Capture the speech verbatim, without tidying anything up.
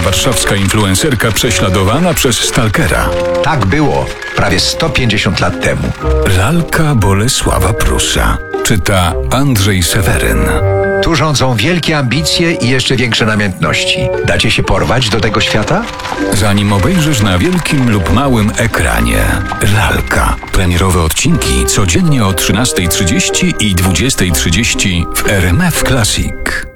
warszawska influencerka prześladowana przez stalkera. Tak było prawie sto pięćdziesiąt lat temu. Lalka Bolesława Prusa. Czyta Andrzej Seweryn. Tu rządzą wielkie ambicje i jeszcze większe namiętności. Dacie się porwać do tego świata? Zanim obejrzysz na wielkim lub małym ekranie. Lalka. Premierowe odcinki codziennie o trzynastej trzydzieści i dwudziestej trzydzieści w R M F Classic.